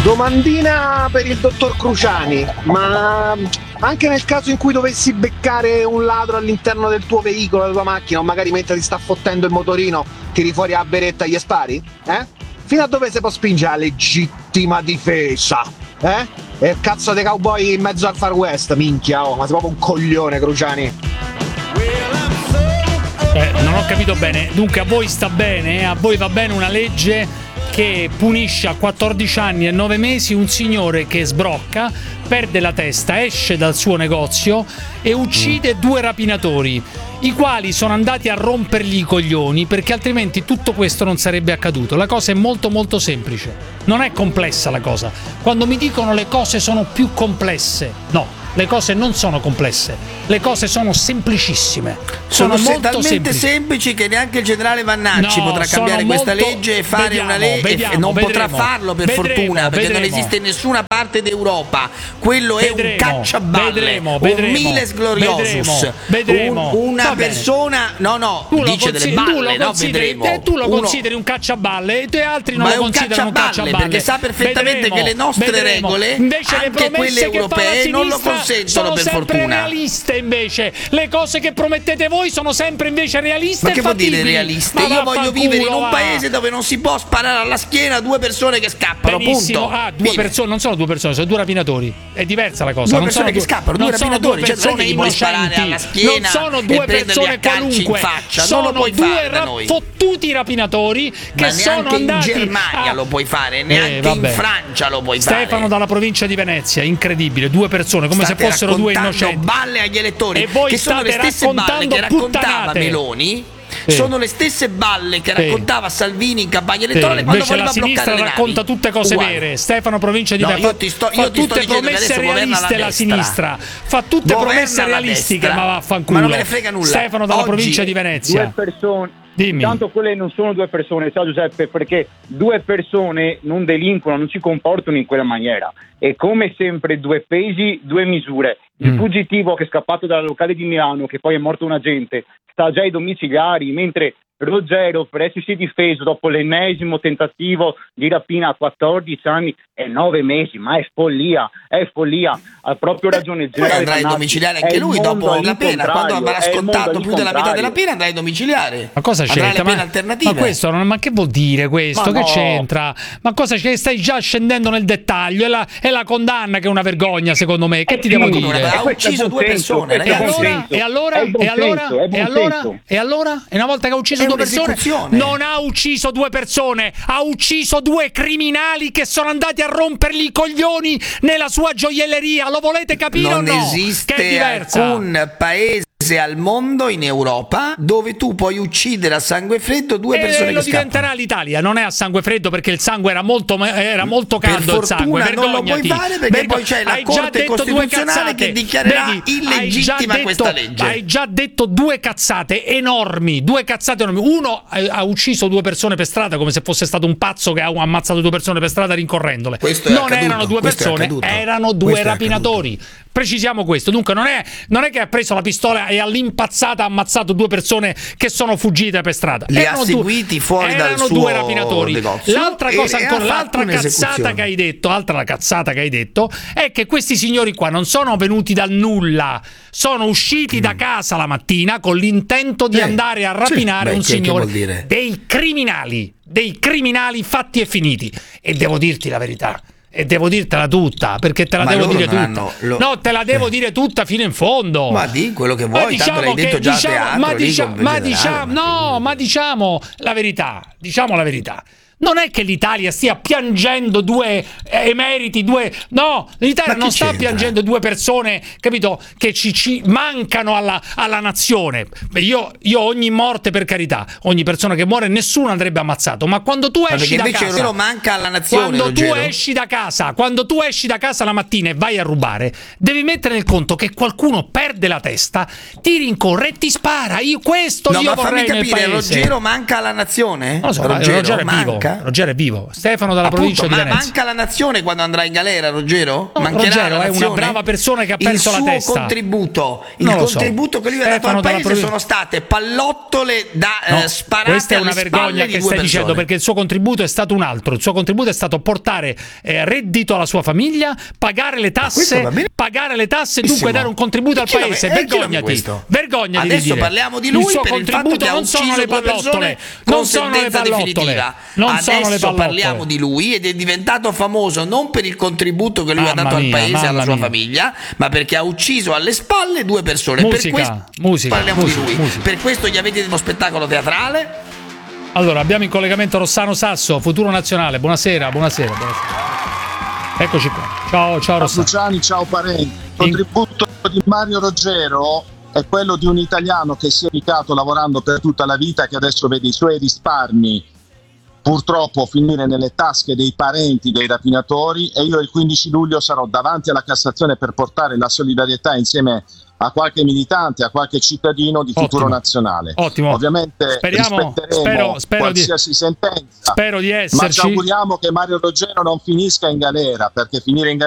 Domandina per il dottor Cruciani, ma anche nel caso in cui dovessi beccare un ladro all'interno del tuo veicolo, della tua macchina, o magari mentre ti sta fottendo il motorino, tiri fuori la beretta e gli spari? Fino a dove si può spingere la legittima difesa? E il cazzo dei cowboy in mezzo al Far West, minchia, ma sei proprio un coglione, Cruciani. Non ho capito bene. Dunque a voi sta bene? A voi va bene una legge che punisce a 14 anni e 9 mesi un signore che sbrocca, perde la testa, esce dal suo negozio e uccide 2 rapinatori, i quali sono andati a rompergli i coglioni, perché altrimenti tutto questo non sarebbe accaduto. La cosa è molto molto semplice, non è complessa la cosa. Quando mi dicono le cose sono più complesse, no, le cose non sono complesse, le cose sono semplicissime, sono molto talmente semplici che neanche il generale Vannacci potrà cambiare questa legge e fare una legge, e non potrà farlo per fortuna, perché non esiste in nessuna parte d'Europa. Quello è un cacciaballe, un miles gloriosus, una persona, dice delle balle, vedremo. Tu lo consideri un cacciaballe e tu altri non lo considerano un cacciaballe, perché sa perfettamente che le nostre regole, invece anche quelle europee, non lo consentono, sono per sempre fortuna. realiste, invece le cose che promettete voi sono sempre invece realiste. Ma che vuol dire realiste? Io voglio vivere in un paese dove non si può sparare alla schiena a 2 persone che scappano. Benissimo. Punto. 2 persone, non sono 2 persone, sono 2 rapinatori. È diversa la cosa. 2 persone che scappano, 2 rapinatori, persone innocenti, non sono 2 persone qualunque, sono 2 fottuti rapinatori che sono andati in Germania lo puoi fare, neanche in Francia lo puoi fare. Stefano dalla provincia di Venezia, incredibile, 2 persone come se fossero 2 innocenti. Balle agli elettori, e voi che sono le stesse balle che raccontava Meloni. Sono le stesse balle che raccontava Salvini in campagna elettorale quando voleva la sinistra racconta tutte cose vere. Stefano provincia di Venezia fa tutte promesse realiste, la sinistra fa tutte promesse realistiche, ma vaffanculo. Ma non me ne frega nulla. Stefano dalla provincia di Venezia. 2 persone. Dimmi. Tanto quelle non sono 2 persone, sa Giuseppe, perché 2 persone non delinquono, non si comportano in quella maniera. E come sempre 2 pesi, 2 misure. Il fuggitivo che è scappato dal locale di Milano, che poi è morto un agente, sta già ai domiciliari, mentre Ruggero per essersi difeso dopo l'ennesimo tentativo di rapina a 14 anni e 9 mesi, ma è follia, ha proprio ragione il generale. Poi andrà ai domiciliari anche lui dopo la pena, quando avrà scontato più della metà della pena andrà ai domiciliari. Ma cosa c'entra? Ma questo ma che vuol dire questo? Che c'entra? Ma cosa c'è? Stai già scendendo nel dettaglio, è la condanna che è una vergogna secondo me. Che ti devo dire? Ha ucciso 2 persone, ragazzi. E allora? E una volta che ha ucciso 2 persone, non ha ucciso 2 persone, ha ucciso 2 criminali che sono andati a rompergli i coglioni nella sua gioielleria. Lo volete capire o no? Non esiste che è diversa. alcun paese al mondo, in Europa, dove tu puoi uccidere a sangue freddo 2 persone lo che scappano. diventerà l'Italia, non è a sangue freddo perché il sangue era molto caldo. Per fortuna non lo puoi fare perché poi c'è la Corte Costituzionale che dichiarerà illegittima questa legge. Hai già detto 2 cazzate enormi, 2 cazzate enormi. Uno ha ucciso 2 persone per strada come se fosse stato un pazzo che ha ammazzato 2 persone per strada rincorrendole. Non erano 2 persone, erano 2 rapinatori. Precisiamo questo. Dunque non è che ha preso la pistola e all'impazzata ha ammazzato 2 persone che sono fuggite per strada. Li ha seguiti fuori dal suo 2 rapinatori. negozio. L'altra cosa ancora, l'altra cazzata che hai detto è che questi signori qua non sono venuti dal nulla, sono usciti da casa la mattina con l'intento di andare a rapinare un signore. Dei criminali fatti e finiti. E devo dirti la verità. E devo dirtela tutta, perché te la devo dire tutta. No, te la devo dire tutta fino in fondo. Ma di quello che vuoi, tanto l'hai detto già a teatro. Ma diciamo la verità. Non è che l'Italia stia piangendo 2 emeriti, no, l'Italia non sta piangendo 2 persone, capito, che ci mancano alla nazione. Io ogni morte, per carità, ogni persona che muore, nessuno andrebbe ammazzato, ma quando tu esci da casa, manca alla nazione, quando tu esci da casa la mattina e vai a rubare, devi mettere nel conto che qualcuno perde la testa, ti rincorre e ti spara. Io vorrei capire, nel paese. Ruggero manca alla nazione? Non lo so, Ruggero manca. manca? Ruggero è vivo. Stefano dalla provincia di Venezia. Manca la nazione quando andrà in galera, Ruggero? No, Ruggero è una brava persona che ha perso la testa. Il contributo che lui ha dato al paese sono state pallottole da sparate. Questa è una vergogna che stai dicendo, perché il suo contributo è stato un altro. Il suo contributo è stato portare reddito alla sua famiglia, pagare le tasse, dunque dare un contributo al paese. Vergognati. Adesso parliamo di lui. Il suo per il fatto contributo che non sono le pallottole, non sono le pallottole. Adesso parliamo di lui ed è diventato famoso non per il contributo che lui ha dato al paese e alla sua famiglia, ma perché ha ucciso alle spalle 2 persone. Parliamo di lui. Per questo gli avete uno spettacolo teatrale. Allora, abbiamo in collegamento Rossano Sasso, Futuro Nazionale. Buonasera. Eccoci qua. Ciao Rossano. Luciani, ciao parenti. Il contributo di Mario Ruggero è quello di un italiano che si è dedicato lavorando per tutta la vita, che adesso vede i suoi risparmi purtroppo finire nelle tasche dei parenti dei rapinatori, e io il 15 luglio sarò davanti alla Cassazione per portare la solidarietà insieme a qualche militante, a qualche cittadino di Futuro Nazionale. Ottimo. Ovviamente rispetteremo qualsiasi sentenza, spero di esserci. ma ci auguriamo che Mario Ruggero non finisca in galera, perché finire in galera